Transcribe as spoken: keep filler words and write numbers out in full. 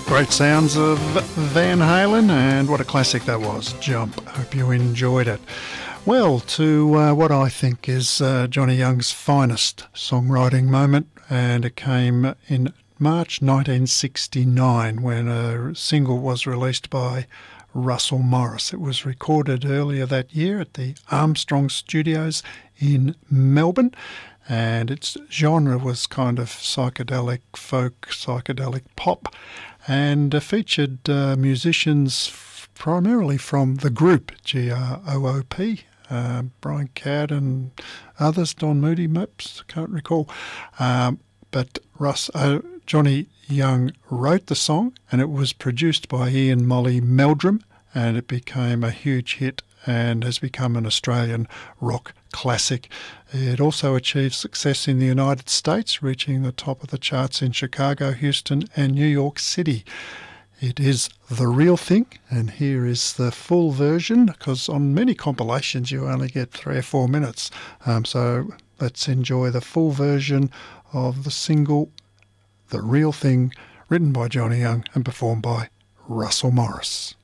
Great sounds of Van Halen, and what a classic that was, Jump. Hope you enjoyed it. Well, to uh, what I think is uh, Johnny Young's finest songwriting moment, and it came in March nineteen sixty-nine when a single was released by Russell Morris. It was recorded earlier that year at the Armstrong Studios in Melbourne, and its genre was kind of psychedelic folk, psychedelic pop, and uh, featured uh, musicians f- primarily from the group, G R O O P, uh, Brian Cadd and others, Don Moody, Maps, can't recall. Um, but Russ, uh, Johnny Young wrote the song, and it was produced by Ian Molly Meldrum, and it became a huge hit and has become an Australian rock classic. It also achieved success in the United States, reaching the top of the charts in Chicago, Houston and New York City. It is The Real Thing, and here is the full version, because on many compilations you only get three or four minutes. Um, so let's enjoy the full version of the single The Real Thing, written by Johnny Young and performed by Russell Morris.